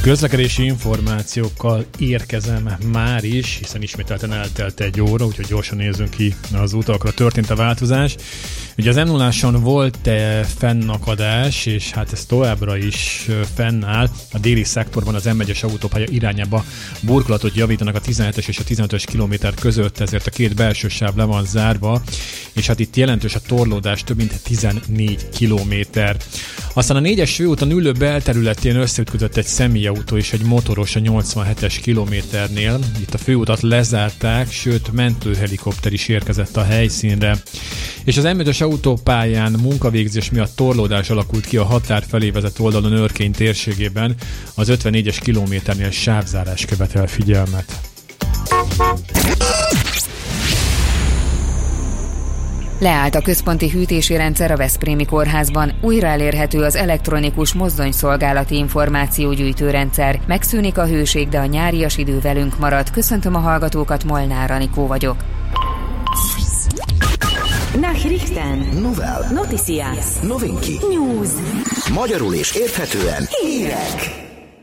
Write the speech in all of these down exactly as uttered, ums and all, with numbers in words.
Közlekedési információkkal érkezem már is, hiszen ismételten eltelt egy óra, úgyhogy gyorsan nézzünk ki az utakra. Történt a változás. Ugye az em nulláson volt fennakadás, és hát ez továbbra is fennáll. A déli szektorban az em egyes autópálya irányába burkolatot javítanak a tizenhetes és a tizenötös kilométer között, ezért a két belső sáv le van zárva, és hát itt jelentős a torlódás, több mint tizennégy kilométer. Aztán a négyes főúton ülő belterületén összeütközött egy személyautó és egy motoros a nyolcvanhetes kilométernél. Itt a főutat lezárták, sőt mentőhelikopter is érkezett a helyszínre. És az em ötös autópályán munkavégzés miatt torlódás alakult ki a határ felé vezető oldalon Örkény térségében. Az ötvennégyes kilométernél sávzárás követel figyelmet. Leállt a központi hűtési rendszer a Veszprémi kórházban, újra elérhető az elektronikus mozdonyszolgálati információgyűjtő rendszer. Megszűnik a hőség, de a nyárias idő velünk marad. Köszöntöm a hallgatókat, Molnár Anikó vagyok. Nachrichten. Novel. Noticias. Novinki. News. Magyarul és érthetően hírek.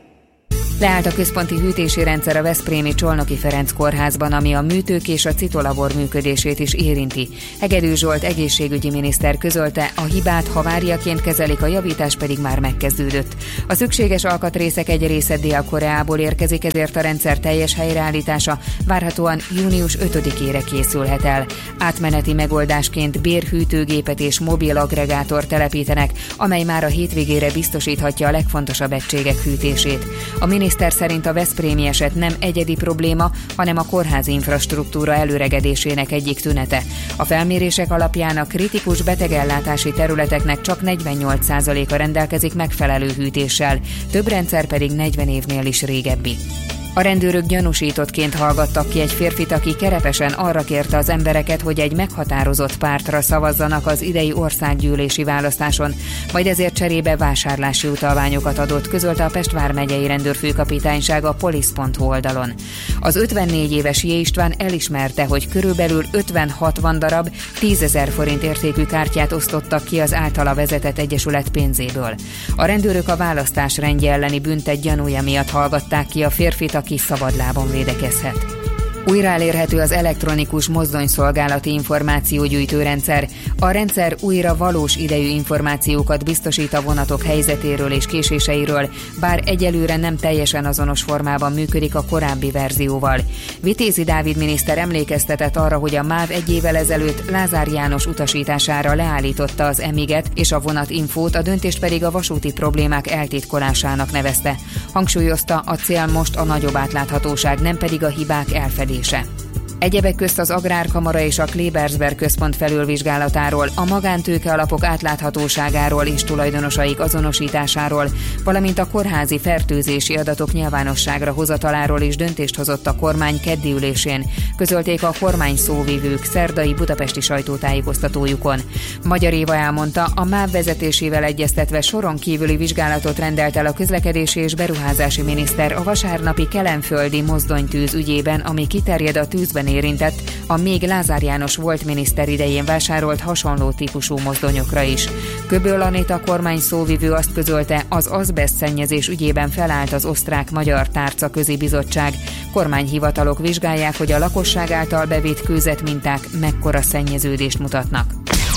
Leállt a központi hűtési rendszer a veszprémi Csolnoki Ferenc kórházban, ami a műtők és a citolabor működését is érinti. Hegedű Zsolt egészségügyi miniszter közölte, a hibát haváriaként kezelik, a javítás pedig már megkezdődött. A szükséges alkatrészek egy része Dél-Koreából érkezik, ezért a rendszer teljes helyreállítása várhatóan június ötödikére készülhet el. Átmeneti megoldásként bérhűtőgépet és mobil aggregátor telepítenek, amely már a hétvégére biztosíthatja a legfontosabb egységek hűtését. A miniszter szerint a veszprémi eset nem egyedi probléma, hanem a kórházi infrastruktúra előregedésének egyik tünete. A felmérések alapján a kritikus betegellátási területeknek csak negyvennyolc százaléka rendelkezik megfelelő hűtéssel, több rendszer pedig negyven évnél is régebbi. A rendőrök gyanúsítottként hallgattak ki egy férfit, aki kerepesen arra kérte az embereket, hogy egy meghatározott pártra szavazzanak az idei országgyűlési választáson, majd ezért cserébe vásárlási utalványokat adott, közölte a Pest vármegyei rendőrfőkapitányság a polisz pont hu oldalon. Az ötvennégy éves J. István elismerte, hogy körülbelül ötven-hatvan darab tízezer forint értékű kártyát osztottak ki az általa vezetett egyesület pénzéből. A rendőrök a választás rendje elleni büntet gyanúja miatt hallgatták ki a férfit, aki szabadlábon védekezhet. Újra elérhető az elektronikus mozdonyszolgálati információgyűjtő rendszer. A rendszer újra valós idejű információkat biztosít a vonatok helyzetéről és késéseiről, bár egyelőre nem teljesen azonos formában működik a korábbi verzióval. Vitézi Dávid miniszter emlékeztetett arra, hogy a MÁV egy évvel ezelőtt Lázár János utasítására leállította az Emiget és a vonatinfót, a döntést pedig a vasúti problémák eltitkolásának nevezte. Hangsúlyozta, a cél most a nagyobb átláthatóság, nem pedig a hibák elfedése. Egyebek közt az Agrárkamara és a Klebersberg központ felülvizsgálatáról, a magántőke alapok átláthatóságáról és tulajdonosaik azonosításáról, valamint a kórházi fertőzési adatok nyilvánosságra hozataláról is döntést hozott a kormány keddi ülésén, közölték a kormány szóvivők szerdai budapesti sajtótájékoztatójukon. Magyar Éva elmondta, a MÁV vezetésével egyeztetve soron kívüli vizsgálatot rendelt el a közlekedési és beruházási miniszter a vasárnapi kelenföldi mozdonytűz ügyében, ami kiterjed a tűzben érintett, a még Lázár János volt miniszter idején vásárolt hasonló típusú mozdonyokra is. Köböl Anita kormány szóvivő azt közölte, az azbeszt szennyezés ügyében felállt az osztrák-magyar tárcaközi bizottság. Kormányhivatalok vizsgálják, hogy a lakosság által bevitt kőzetminták mekkora szennyeződést mutatnak.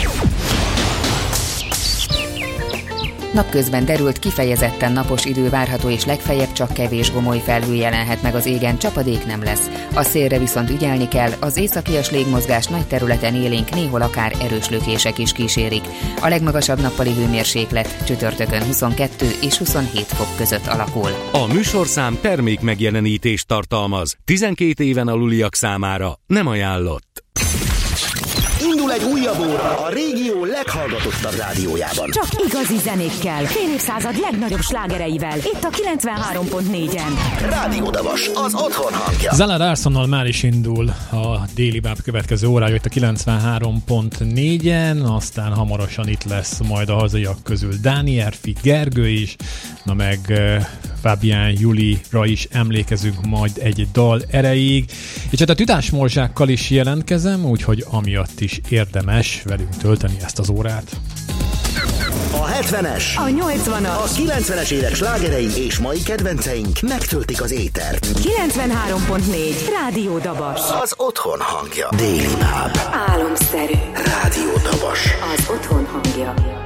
Napközben derült, kifejezetten napos idő várható, és legfeljebb csak kevés gomoly felhő jelenhet meg az égen, csapadék nem lesz. A szélre viszont ügyelni kell, az északias légmozgás nagy területen élénk, néhol akár erős lökések is kísérik. A legmagasabb nappali hőmérséklet csütörtökön huszonkettő és huszonhét fok között alakul. A műsorszám termék megjelenítést tartalmaz. tizenkét éven aluliak számára nem ajánlott. Indul egy újabb óra a régió leghallgatottabb rádiójában. Csak igazi zenékkel, fél évszázad legnagyobb slágereivel. Itt a kilencvenhárom pont négyen. Rádió Davas, az otthon hangja. Zala Larsonnal már is indul a déli báb következő órája itt a kilencvenhárom pont négyen, aztán hamarosan itt lesz majd a hazaiak közül Dániel Fi, Gergő is, na meg Fabián Julira is emlékezünk majd egy dal erejéig, és hát a tüdásmorzsákkal is jelentkezem, úgyhogy amiatt is érdemes velünk tölteni ezt az órát. A hetvenes, A nyolcvanas, a kilencvenes évek slágerei és mai kedvenceink megtöltik az étert. kilencvenhárom pont négy Rádió Dabas. Az otthon hangja. Déli Báb. Álomszál.